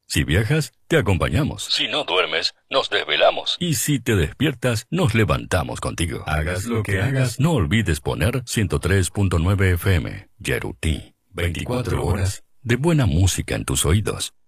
Si viajas, te acompañamos. Si no duermes, nos desvelamos. Y si te despiertas, nos levantamos contigo. Hagas lo que hagas, no olvides poner 103.9 FM. Yeruti. 24 horas de buena música en tus oídos.